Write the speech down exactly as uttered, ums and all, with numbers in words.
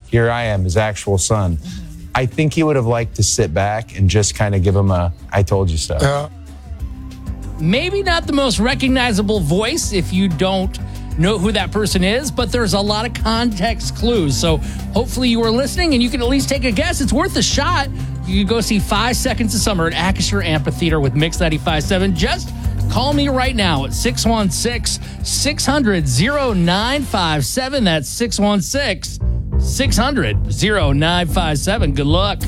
here I am, his actual son. I think he would have liked to sit back and just kind of give him a, I told you so. Uh, Maybe not the most recognizable voice if you don't know who that person is, but there's a lot of context clues. So hopefully you were listening and you can at least take a guess. It's worth a shot. You can go see Five Seconds of Summer at Acrisure Amphitheater with Mix ninety-five point seven. Just call me right now at six one six, six hundred, oh nine five seven. That's six one six, six hundred, oh nine five seven. Good luck.